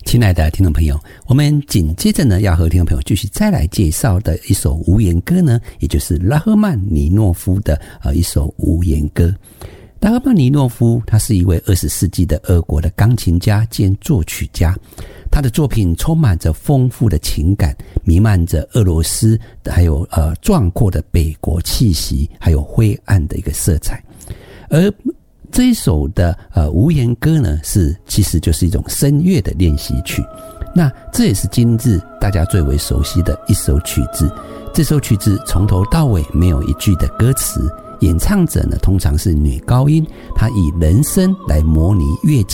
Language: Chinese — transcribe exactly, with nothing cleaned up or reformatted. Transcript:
亲爱的听众朋友，我们紧接着呢要和听众朋友继续再来介绍的一首无言歌呢，也就是拉赫曼尼诺夫的呃一首无言歌。拉赫曼尼诺夫他是一位二十世纪的俄国的钢琴家兼作曲家，他的作品充满着丰富的情感，弥漫着俄罗斯还有呃壮阔的北国气息，还有灰暗的一个色彩。而这一首的呃无言歌呢，是其实就是一种声乐的练习曲。那这也是今日大家最为熟悉的一首曲子。这首曲子从头到尾没有一句的歌词，演唱者呢通常是女高音，她以人声来模拟乐器